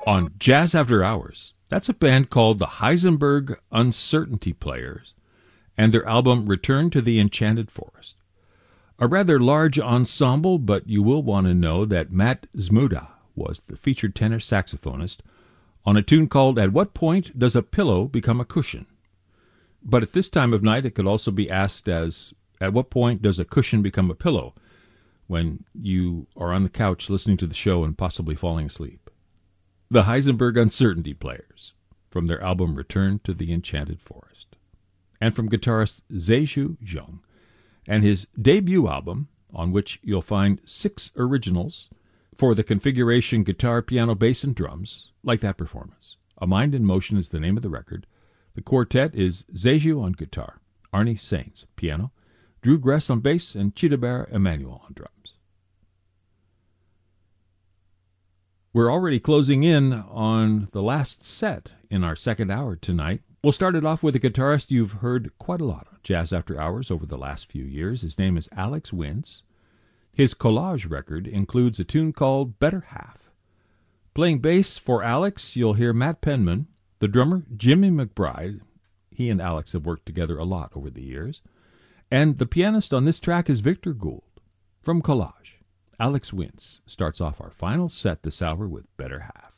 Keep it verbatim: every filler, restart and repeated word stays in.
On Jazz After Hours, that's a band called the Heisenberg Uncertainty Players and their album Return to the Enchanted Forest. A rather large ensemble, but you will want to know that Matt Zmuda was the featured tenor saxophonist on a tune called At What Point Does a Pillow Become a Cushion? But at this time of night, it could also be asked as, at what point does a cushion become a pillow when you are on the couch listening to the show and possibly falling asleep? The Heisenberg Uncertainty Players, from their album Return to the Enchanted Forest. And from guitarist Zexu Zheng, and his debut album, on which you'll find six originals for the configuration guitar, piano, bass, and drums, like that performance. A Mind in Motion is the name of the record. The quartet is Zexu on guitar, Arnie Sainz piano, Drew Gress on bass, and Chidabara Emmanuel on drums. We're already closing in on the last set in our second hour tonight. We'll start it off with a guitarist you've heard quite a lot on Jazz After Hours over the last few years. His name is Alex Wintz. His collage record includes a tune called Better Half. Playing bass for Alex, you'll hear Matt Penman. The drummer, Jimmy McBride. He and Alex have worked together a lot over the years. And the pianist on this track is Victor Gould. From Collage, Alex Wintz starts off our final set this hour with Better Half.